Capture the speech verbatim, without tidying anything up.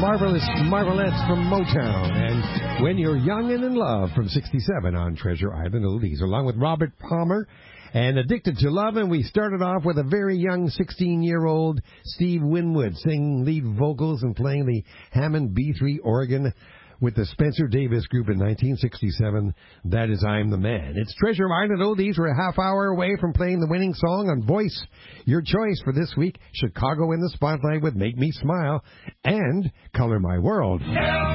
Marvelous Marvelettes from Motown, and When You're Young and in Love from sixty-seven on Treasure Island Oldies, along with Robert Palmer and Addicted to Love. And we started off with a very young sixteen-year-old Steve Winwood singing lead vocals and playing the Hammond B three organ with the Spencer Davis Group in nineteen sixty-seven. That is I'm the Man. It's Treasure Island Oldies. We're a half hour away from playing the winning song on Voice. Your choice for this week, Chicago in the Spotlight with Make Me Smile and Color My World.